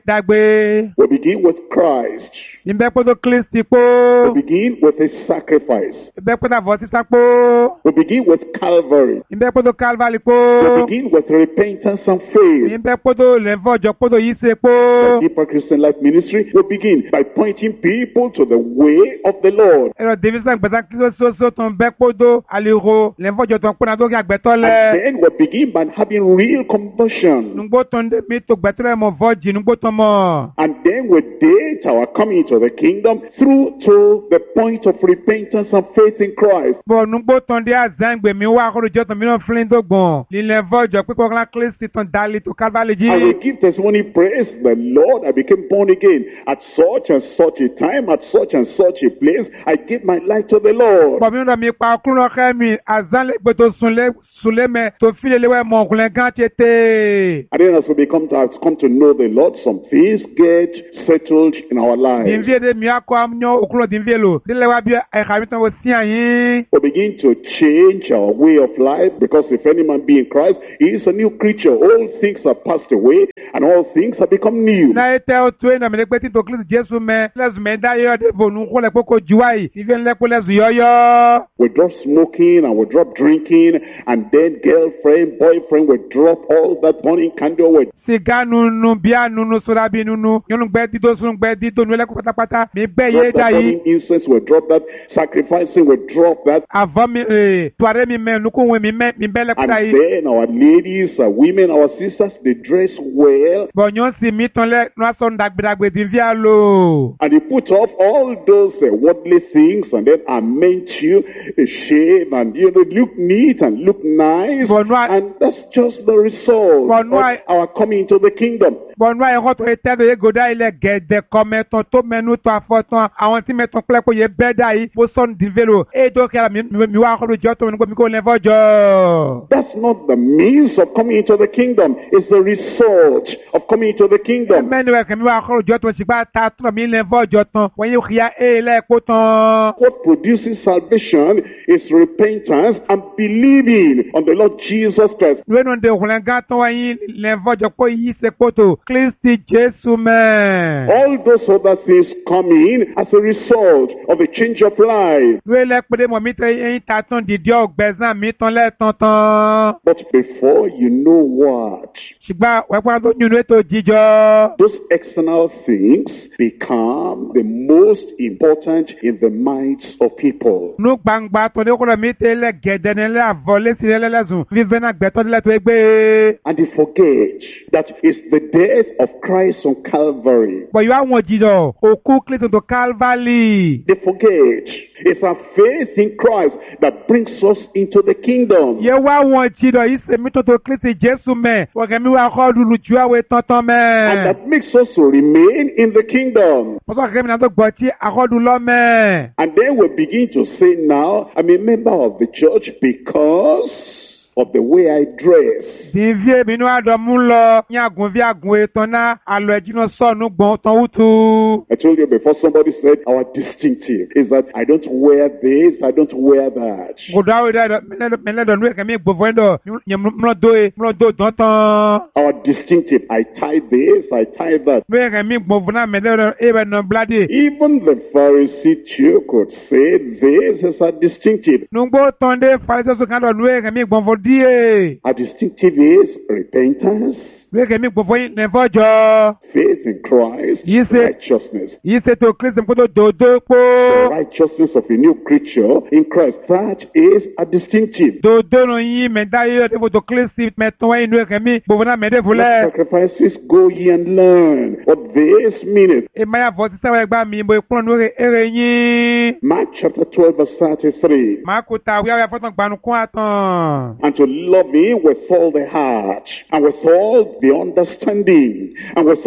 dagbe. We begin with Christ. Imbe podo Kristi We po. begin with a sacrifice. Imbe podo avotisa po. We begin with Calvary. Imbe podo Calvary We po. begin with repentance and faith. Imbe podo lenvojo podo yise po. Deeper Christian Life Ministry will begin by pointing people to the way of the Lord. Ero division gbeta so ton be podo aliro lenvojo ton pona do ga gbeto And le. then we begin by having real conversion. Nungbo ton de mi to gbetere mo voji nungbo ton mo. And then we date our coming to the kingdom through to the point of repentance and faith in Christ. Bo nungbo ton de azangbe mi wa ko jo ton mi no flin do gbon. Li lenvojo pe ko la Kristi ton dali to Calvary And we ji. give testimony, praise the Lord, I became born again at such and such a time, at such and such a place. I gave my life to the Lord. Bo mi ndo mi pa okun ke mi azan le gbe to sunle me to file lewe mo kunle gan tete. And then as we come to know the Lord, some things get settled in our lives. Dinvie de mi akọ amnyo okulo dinvie lo. Dile wa bi e ka mi ton wo si ayin. We begin to change our way of life, because if any man be in Christ, he is a new creature. All things are passed away and all things have become new. Na ete o to na me le peti to Kristi Jesu me. Lezu me da yo de bonu ko le poko juwai. Dinvie le ko lezu yoyo. We drop smoking and we drop drinking, and then girlfriend, boyfriend, we drop all that burning candle. We Siga nunu bia nunu sura bi nunu. Yonu gbe di do sun gbe di do nu le ko patapata. Mi be ye drop da that yi. burning incense, we drop that sacrificing, we drop that. Avant mi toare mi me nuku we mi be le ko And da yi. then our ladies, our women, our sisters, they dress well, Bo nyon si mi ton le no son dagbe dinvie lo. and they put off all those worldly things, and then are meant you shave, and look neat and look nice, But no, I- and that's just the result But no, of I- our coming into the kingdom. Bon wa ero to ete do ye goda ile gede kometon to menu to afotan àwọn tí meton pele ko ye beda yi bo son divelo e do kala mi wa ko jo to mi ko lenvojo. That's not the means of coming into the kingdom. It's the result of coming into the kingdom. Menu e mi wa ko jo to sigba ta to mi lenvojo tan won ye khia e le ko tan. What produces salvation is repentance and believing on the Lord Jesus Christ. We no de hulen gan tan wa yin lenvojo ko yi se poto Kristi Jesu me. All those other things come in as a result of a change of life. We le pe de mo mi te yin ta tan di dio gbezan mi tan le tan tan. But before you know what, Sigba we pa do nyunu to jijo. those external things become the most important in the minds of people. Nu gbangba to de ko mi te le gede ne le avole si le lezun vive na gbeto le to egbe. And they forget that it's the death of Christ on Calvary. But you want jijo oku Kristo to Calvary. They forget it's our faith in Christ that brings us into the kingdom. Ye wa won jijo ise mi to Kristo Jesu me. Wo ke mi wa ko lulu ju awe tantan me. And that makes us to remain in the kingdom. Mo so ke mi na to gbo ti akodu lo me. And then we begin to say, now I'm a member of the church because of the way I dress. Divie mi nu adomu lo ni agun vi agun etan na alo ejino so nu gbon tan utu. I told you before, somebody said our distinctive is that I don't wear this, I don't wear that. Goda we da me le do nu ke mi gbo ndo ni mo do don tan. Our distinctive, I tie this, I tie that. We ke mi gbo na me le e be no blade. Even the Pharisee too could say this is our distinctive. Nungbo tonde Pharisee so kan do nu ke mi gbon die. Our distinctive is repentance, We ke mi gbon yin lenvojo. faith in Christ, Yes, sir. righteousness. Yi se to Kristo ko do do po. The righteousness of a new creature in Christ. That is a distinctive. Do no yin me da yo de to Kristo me ton yin ke mi gbon na me de What vule. sacrifices go ye and learn what this meaneth. E ma ya vo ti se we gba mi bo ipon nu ere yin. Mark chapter 12 verse 33. Ma ko ta wi ya fotan gbanu kun atan. And to love him with all the heart, and with all the understanding, and with all the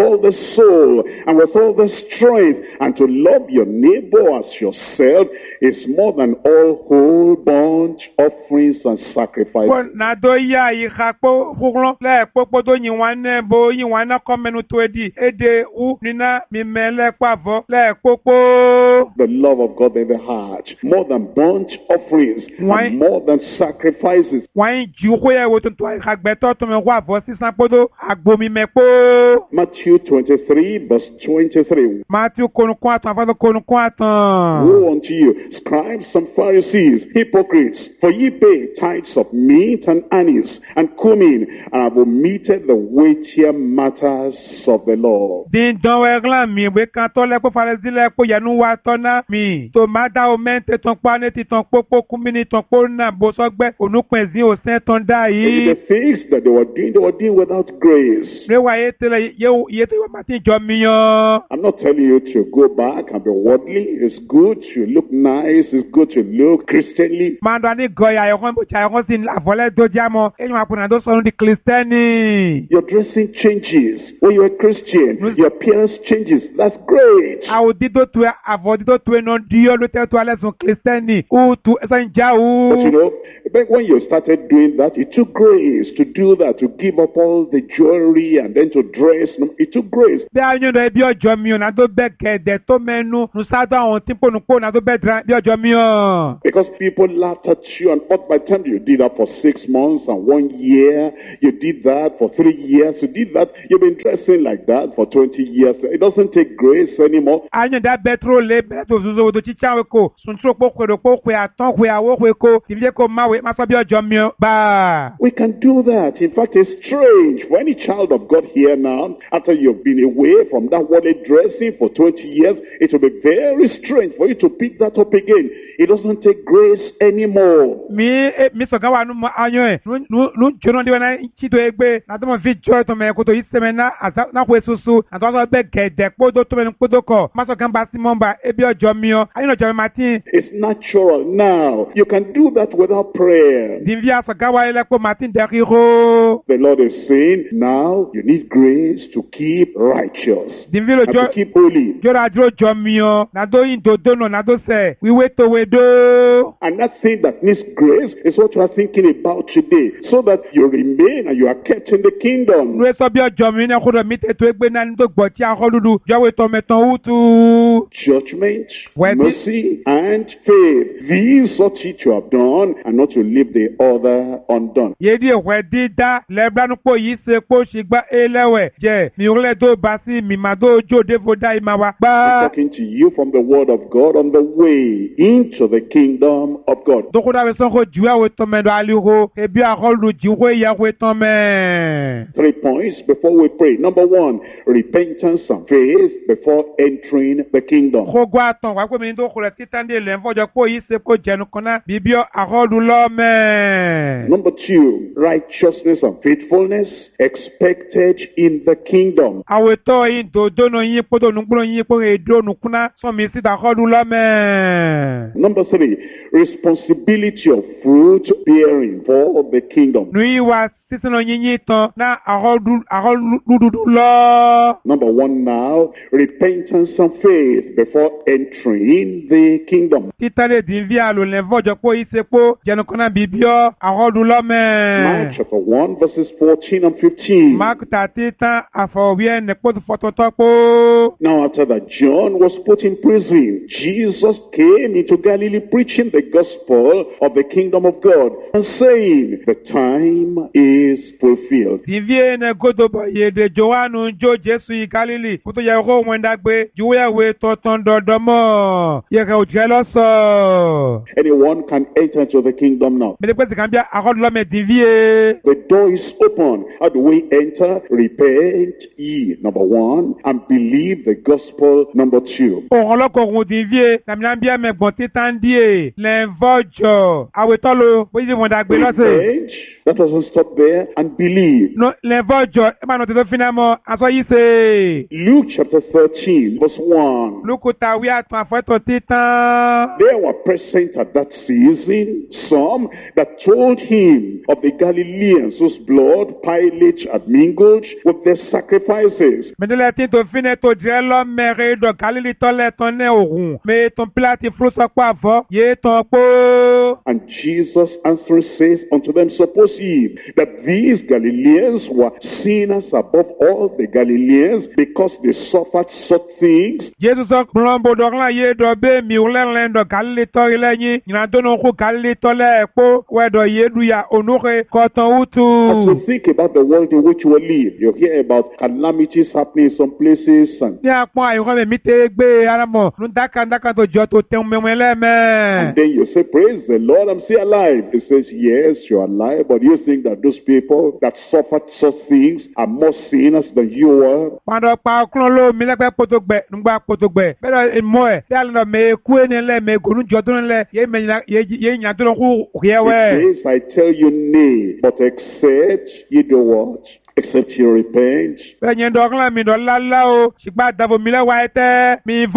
soul and with all the strength, and to love your neighbor as yourself is more than all whole burnt offerings and sacrifices. Ko na do ya yi khapo khuglo le popo do yin wane bo yin wana komenu to ede u nina mi mele kwavo le popo. The love of God in the heart, more than burnt offerings and more than sacrifices. Wan juko ya wo to khagbeto to me kwavo sisan podo agbomi mepo. Matthew 23 verse 23. Matthew konukun atan afado konukun atan. Woe unto you, scribes and Pharisees, hypocrites, for ye pay tithes of meat and anise and cumin, and have omitted the weightier matters of the law. Din don weglan mi we kan to le po Pharisee le po yanu wa to na mi to ma da o mente ton pa ne ti ton popo kumini ton po na bo so gbe onupin zin o sen ton da yi. The things that they were doing without grace. Re wa ye tele ye te ma tin jo mi yan. I'm not telling you to go back and be worldly. It's good to look nice. It's good to look Christianly. Mando ani goya yo kon bo cha yo sin la vole do jamo eyan apuna do so di Christiani. Your dressing changes when you're a Christian. Your appearance changes. That's great. Awo dido tu avodido tu no dio lo te to ale son Christiani o tu esan jawu. But you know, back when you started doing that, it took grace to do that, to give up all the jewelry and then to dress. It took grace. Be anyo do bi ojo mi o na do be gede to menu nu sa do awon tipo nu po na do be dra bi ojo mi o. Because people laughed at you, and but by the time you did that for 6 months and 1 year, you did that for 3 years, you did that, you've been dressing like that for 20 years. It doesn't take grace anymore. Anyo da betro le beto zuzo do chicha we ko sun tro po kwe aton kwe awo kwe ko ti vie ko mawe ma so bi ojo mi o ba. We can do that. In fact, it's strange for any child of God here now, after you've been away from that worldly dressing for 20 years, it will be very strange for you to pick that up again. It doesn't take grace anymore. Mi so ga wa nu anyo e nu jono de na chi do egbe na do mo fi joy to me ko to iseme na na ko esusu na to so be gede podo to me podo ko ma so kan ba simon ba ebi ojo mi o ayin ojo mi Martin. It's natural now. You can do that without prayer. Divya so ga wa ile ko Martin de ro. The Lord is saying, now you need grace to keep righteous. Divya To keep holy. Jora dro jo mi o na do yin do no na do se we wait to we do. And that thing that needs grace is what you are thinking about today, so that you remain and you are kept in the kingdom. We so bi ojo mi na ko do mi te to egbe na ni do gbo ti a ko dudu jo we to meton utu. Judgment, When mercy, and faith. These ought ye to have done, and not to leave the other undone. Yedi we di da le blanu po yi se po sigba elewe je mi ore do ba si mi ma do jo de voda ima wa I'm pa. talking to you from the word of God on the way into the kingdom of God. Do ko da we son ko juwa we to me do ali ho e bi a ko lu ji we ya we to me. 3 points before we pray. Number 1, repentance and faith before entering the kingdom. Ko gwa ton wa ko mi do ko le titande le nfojo po yi se ko jenu kona bibio a ko lu lo me. Number 2, righteousness and faithfulness expected in the kingdom. Awe to yin do no yin po do nu yin po e do nu kuna so mi si da ko lu lo me. Number 3, responsibility of fruit bearing for the kingdom. Nui wa sisino yin ton na a ko lu lo. Number 1 now, repentance and faith before entering the kingdom. Titale dinvia lo le vojo po yi se po jenu kona bibio a ko lu lo me. Mark chapter 1 verses 14 and 15. Mark tatita afowie ne po foto to po. Now after that John was put in prison, Jesus came into Galilee preaching the gospel of the kingdom of God and saying, the time is fulfilled. Divie ne godobo ye de Joanu jo Jesu yi Galili kuto ye ro wenda gbe juwe we to ton dodomo ye ka o jelo so. Anyone can enter into the kingdom now. Me de pe kan bia akodo me divie. The door is open. How do we enter? Repent ye, number 1, and believe the gospel, number 2. O lo ko run divie na mi bia me gbon titan die le vojo awe to lo bo yi wenda gbe lo se. Repent. That doesn't stop there. there and believe. No, l'envojo, non te finalement, aso yi se. Luke chapter 13 verse 1. Lukuta wi atan fo to titan. There were present at that season some that told him of the Galileans whose blood Pilate had mingled with their sacrifices. Medele tin to fine to dire lo mere do Galili to le ton ne orun. Me ton plati flo so pa avo, ye ton po. And Jesus answering says unto them, suppose ye that these Galileans were sinners above all the Galileans because they suffered such things? Jesus blombo do la ye do be mi ulen do Galili to ile yin. Ina do no ku Galili to le po we do ye du ya onure ko ton utu. As you think about the world in which we live, you hear about calamities happening in some places and Yeah, point. You mi te gbe aramo. Nu daka to jo to te me. then you say, praise the Lord, I'm still alive. He says, yes, you're alive, but you think that those people that suffered such things are more sinners than you were? Pando pa klon lo mi le pe potogbe, nugba potogbe. Pero mo e, ya lo me ku eni le me gonu jodun le, ye nya to ku riewe. It says, I tell you nay, but except you do what? Except you repent. Penye ndokla mi do lala o, sigba davo mi le wa ete, mi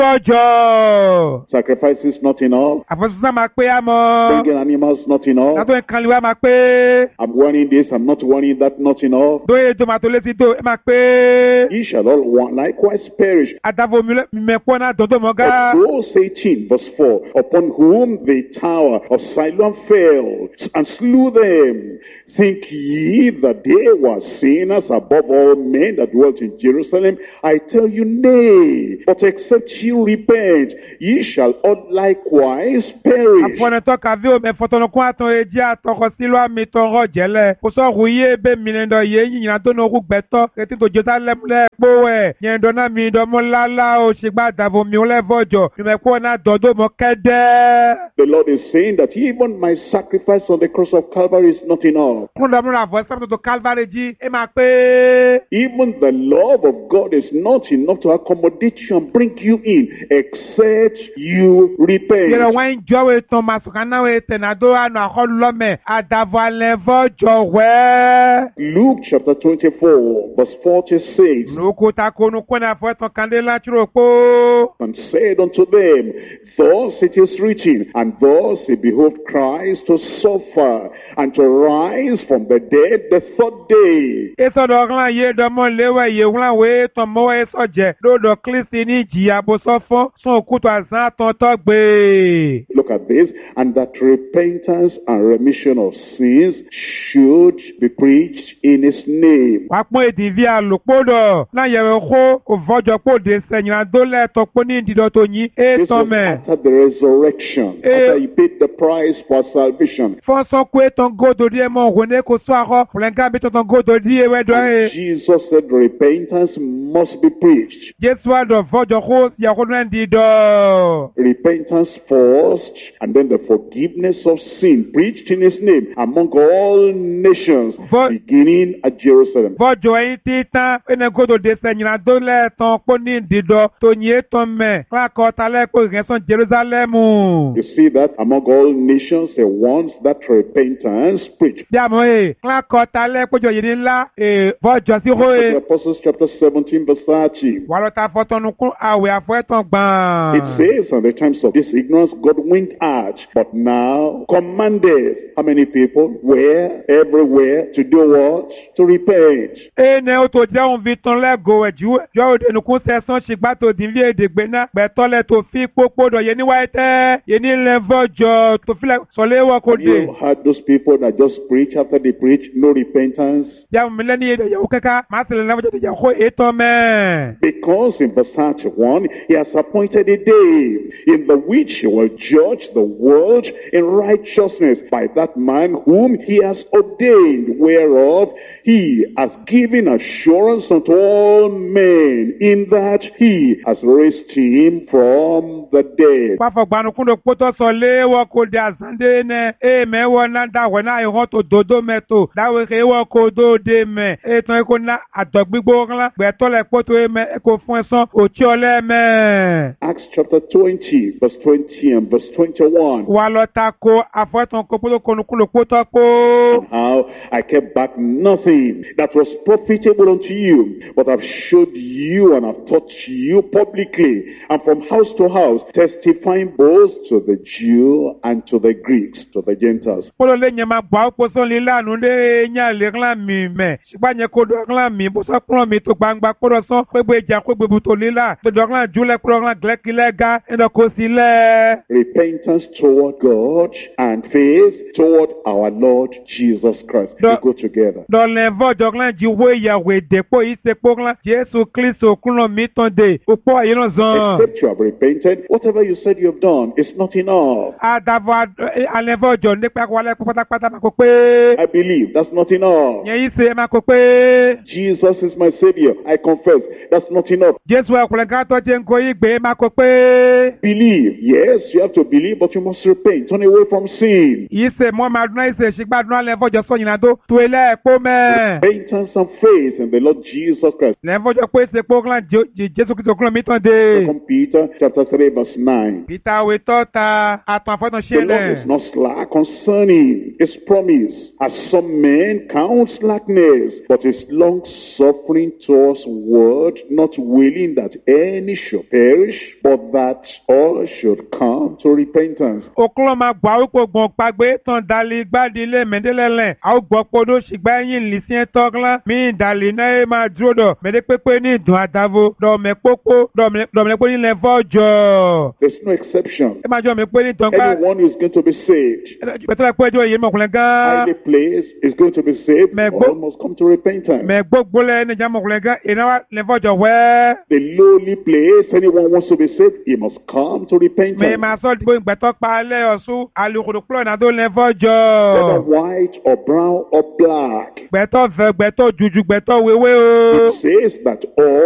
vojo. Sacrifice is not enough. Afosusa ma pe amo. Bringing animals not enough. Na to enkanliwa ma pe. I'm warning this, I'm not warning that, not enough. Do e tomato le si do, ma pe. Ye shall all one likewise perish. Adavo mi me ko na dodo mo ga. But those 18, verse 4, upon whom the tower of Siloam fell and slew them, think ye that they were sinners above all men that dwelt in Jerusalem? I tell you, nay, but except ye repent, ye shall all likewise perish. Apone to ka vi o me fotono ko aton eji atoko silo mi to ro jele. Ko so ruye be mi ndo ye yin na to no ru gbeto eti to Jerusalem le po we. Yen do na mi do mo lala o sigba davo mi o le vojo. Mi me ko na dodo mo kede. The Lord is saying that even my sacrifice on the cross of Calvary is not enough. Kun do mo na vo sa to Calvary ji e ma pe. Even the love of God is not enough to accommodate you and bring you in, except you repent. Yero wan jowe to masukana we tenado anu akolu me adavo le vojo we. Luke chapter 24 verse 46. Nukuta konu kona fo to kandela chiro po. And said unto them, thus it is written, and thus he behoved Christ to suffer and to rise from the dead the third day. Eso do glan ye do mo lewe ye glan we to mo eso je do Kristi ni jiya bo so fun so okuto azan ton to gbe. Look at this, and that repentance and remission of sins should be preached in his name. Wa pon edivi alopodo na ye ko ko vojo po de senya do le to po ni dido to yin e This to was me. after the resurrection, after he paid the price for salvation. Fon so ko ton godo di e mo wone ko so aro plenga bi ton godo di e we do e. Jesus said repentance must be preached. Jesu do vojo ko ya ko ndi do. Repentance first, and then the forgiveness of sin preached in his name among all nations, beginning at Jerusalem. Vojo yin titan ene godo de senya do le ton po ni dido to yin to me. Kwa ko ta le ko reson Jerusalem. You see that among all nations, he wants that repentance preached. Diamo kwa ko ta le ko jo yin la vojo si ho The Apostles chapter 17 verse 30. walo ta fotonu kun awe afeton gban. It says, in the times of this ignorance, God winked at, but now commanded. How many people? Where? Everywhere. To do what? To repent. Ene o to je un viton le go eju jo de nu kun seson sigba to din vie de gbe na pe to le to fi popo do ye ni wa ete ye ni le vojo to fi le so le wo ko de. You had those people that just preach after they preach, no repentance. Ya mi le ni de yo kaka ma se le na vojo de je ko eto me. Because in verse 31, he has appointed a day in the which he will judge the world in righteousness by that man whom he has ordained, whereof he has given assurance unto all men, in that he has raised him from the dead. Pa fo gbanu kun do poto so le wo ko de azande ne e me wo na da wo na yo to dodo meto da we ke wo ko do de me. me eton eko na adogbigo la gbeto le poto me eko fun esan oti ole me. Acts chapter 20, verse 20 and verse 21. Wa lo ta ko afoton ko poto konukulo poto ko. How I kept back nothing that was profitable unto you, but I've showed you and I've taught you publicly, and from house to house, testifying both to the Jew and to the Greeks, to the Gentiles. Polo le nyama ba ko so le lanu le nya le ran mi me. Sipa nye ko do ran mi bo so pon mi to gbangba ko do so pe gbe ja ko gbe bu to le la. Pe do ran ju le ko ran glekile ga endo ko si le. Repentance toward God and faith toward our Lord Jesus Christ. They go together. Do le vo do ran ji wo ya we depo ise po ran Jesu Kristo kunlo mi ton de. Opo aye no zan. Except you have repented, whatever you said you have done is not enough. Adavo alevo jo nipa ko le pátápátá ma ko pe. I believe that's not enough. Yen ise ma ko pe. Jesus is my Savior. I confess that's not enough. Jesu e ko le ga to je nko igbe ma ko pe. Believe. Yes, you have to believe, but you must repent. Turn away from sin. Ise mo ma dun ise sigbadun alevo jo so yin do to ele po me. Repentance and faith in the Lord Jesus Christ. Levo jo pe se po ran Jesu Kristo kunlo mi ton de. 2 Peter chapter 3 verse 9. Peter we tota atan foton The Lord is not slack concerning his promise, as some men count slackness, but is long suffering towards word, not willing that any should perish, but that all should come to repentance. Oklo ma gba upo gbon pagbe ton dali gbadi le mendelele a o gbo podo sigba yin lisin togla mi dali na e ma duro do mede pepe ni dun adavo do me popo do me po ni le vojo. There's no exception. E ma jo me pe ni ton gba Anyone who is going to be saved, beto la pe jo yin mo kunle gan any place is going to be saved, all must come to repentance. me gbogbo le ni jamo kunle gan ina wa le vojo we The lowly place, anyone wants to be saved, he must come to repentance. me ma so bo gbeto pa le osu alukudu plo na do le Whether vojo white or brown or black, gbeto ve gbeto juju gbeto wewe o. it says that all